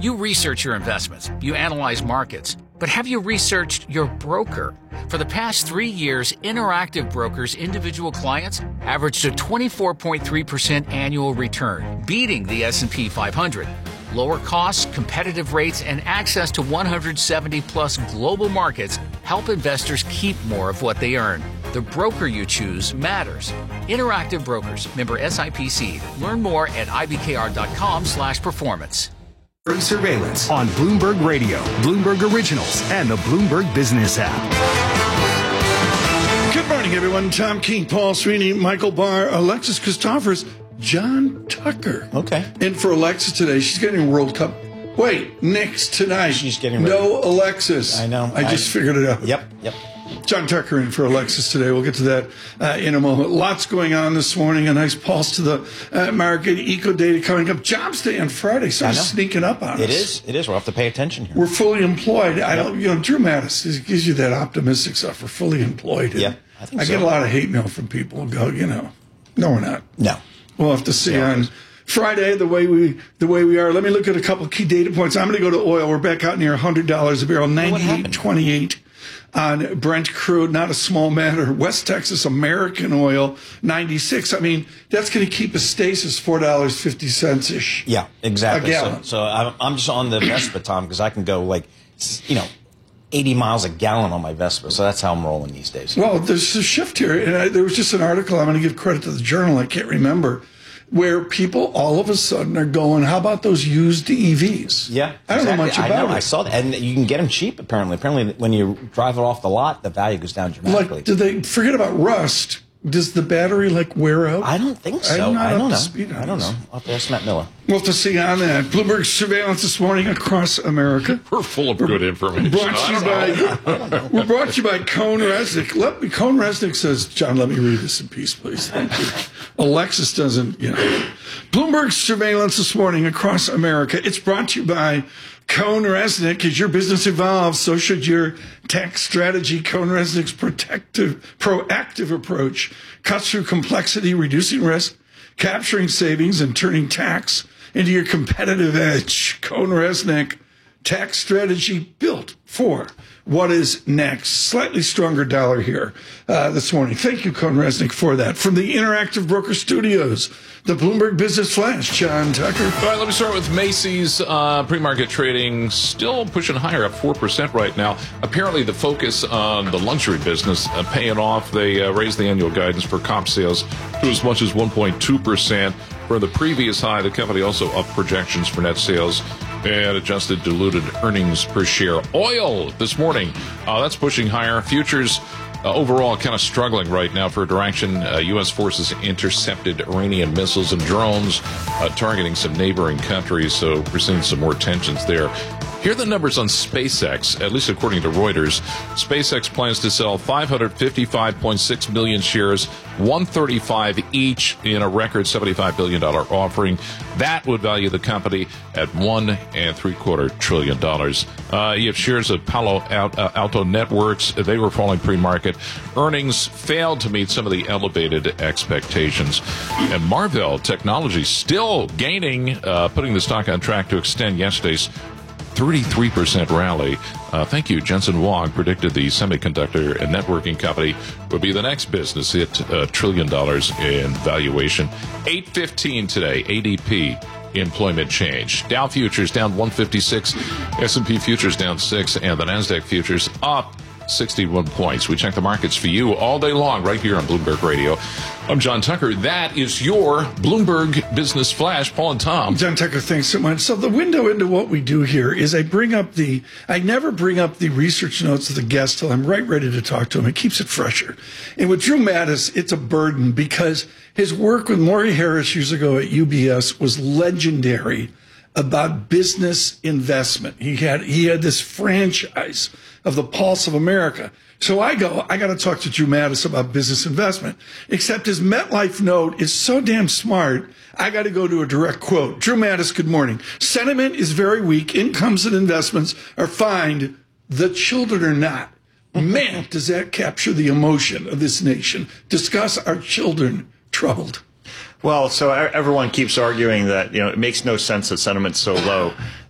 You research your investments, you analyze markets, but have you researched your broker? For the past 3 years, Interactive Brokers' individual clients averaged a 24.3% annual return, beating the S&P 500. Lower costs, competitive rates, and access to 170-plus global markets help investors keep more of what they earn. The broker you choose matters. Interactive Brokers, member SIPC. Learn more at ibkr.com/performance. Surveillance on Bloomberg Radio, Bloomberg Originals, and the Bloomberg Business app. Good morning, everyone. Tom King, Paul Sweeney, Michael Barr, Alexis Christophers, John Tucker. Okay. And for Alexis today, she's getting World Cup. Wait, Knicks tonight. She's getting ready. No Alexis. I know. I just figured it out. Yep. John Tucker in for Alexis today. We'll get to that in a moment. Lots going on this morning. A nice pulse to the market. Eco data coming up. Jobs Day on Friday. Sort of sneaking up on us. It is. We'll have to pay attention here. We're fully employed. I don't. Drew Mattis gives you that optimistic stuff. We're fully employed. Yeah, I think so. I get a lot of hate mail from people who go, no, we're not. No. We'll have to see on Friday the way we are. Let me look at a couple key data points. I'm going to go to oil. We're back out near $100 a barrel. 98.28 on Brent crude. Not a small matter. West Texas American oil 96. I mean, that's going to keep a stasis $4.50 ish. Yeah, exactly. A gallon. So I'm just on the Vespa, Tom, because I can go 80 miles a gallon on my Vespa. So that's how I'm rolling these days. Well, there's a shift here. And there was just an article, I'm going to give credit to the Journal, I can't remember, where people all of a sudden are going, how about those used EVs? Yeah. I don't know much about it. I saw that. And you can get them cheap, apparently. Apparently, when you drive it off the lot, the value goes down dramatically. Like, do they forget about rust? Does the battery, wear out? I don't think so. I don't know. I don't know. I'll have to ask Matt Miller. We'll have to see on that. Bloomberg surveillance this morning across America. We're full of good information. We're brought to you by Cone Resnick. Cone Resnick says, John, let me read this in peace, please. Thank you. Alexis doesn't, Bloomberg surveillance this morning across America. It's brought to you by Cone Resnick. As your business evolves, so should your tax strategy. Cone Resnick's proactive approach cuts through complexity, reducing risk, capturing savings, and turning tax into your competitive edge. Cone Resnick, tax strategy built for what is next. Slightly stronger dollar here this morning. Thank you, Cone Resnick, for that. From the Interactive Broker Studios, the Bloomberg Business Flash, John Tucker. All right, let me start with Macy's. Pre-market trading still pushing higher, up 4% right now. Apparently, the focus on the luxury business paying off. They raised the annual guidance for comp sales to as much as 1.2%. From the previous high, the company also upped projections for net sales and adjusted diluted earnings per share. Oil this morning, that's pushing higher. Futures overall kind of struggling right now for direction. U.S. forces intercepted Iranian missiles and drones targeting some neighboring countries, so we're seeing some more tensions there. Here are the numbers on SpaceX, at least according to Reuters. SpaceX plans to sell 555.6 million shares, 135 each, in a record $75 billion offering. That would value the company at $1.75 trillion. You have shares of Palo Alto Networks. They were falling pre-market. Earnings failed to meet some of the elevated expectations. And Marvell Technology still gaining, putting the stock on track to extend yesterday's 33% rally. Thank you. Jensen Huang predicted the semiconductor and networking company would be the next business hit $1 trillion in valuation. 8:15 today, ADP employment change. Dow futures down 156, S&P futures down 6, and the NASDAQ futures up 61 points. We check the markets for you all day long right here on Bloomberg Radio. I'm John Tucker. That is your Bloomberg Business Flash. Paul and Tom. John Tucker, thanks so much. So the window into what we do here is I never bring up the research notes of the guest till I'm right ready to talk to him. It keeps it fresher. And with Drew Mattis, it's a burden because his work with Maury Harris years ago at UBS was legendary about business investment. He had this franchise of the Pulse of America. So I got to talk to Drew Mattis about business investment, except his MetLife note is so damn smart. I got to go to a direct quote. Drew Mattis, good morning. Sentiment is very weak. Incomes and investments are fine. The children are not. Man, does that capture the emotion of this nation. Discuss our children troubled. Well, so everyone keeps arguing that, it makes no sense that sentiment's so low.